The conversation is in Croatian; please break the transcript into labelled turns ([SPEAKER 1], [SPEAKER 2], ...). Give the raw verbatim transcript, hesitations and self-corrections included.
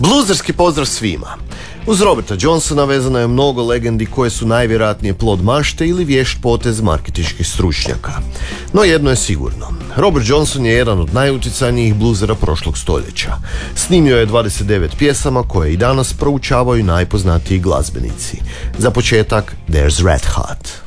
[SPEAKER 1] Bluzerski pozdrav svima. Uz Roberta Johnsona vezano je mnogo legendi koje su najvjerojatnije plod mašte ili vješt potez marketinških stručnjaka. No jedno je sigurno. Robert Johnson je jedan od najutjecajnijih bluzera prošlog stoljeća. Snimio je dvadeset devet pjesama koje i danas proučavaju najpoznatiji glazbenici. Za početak, There's Red Hot.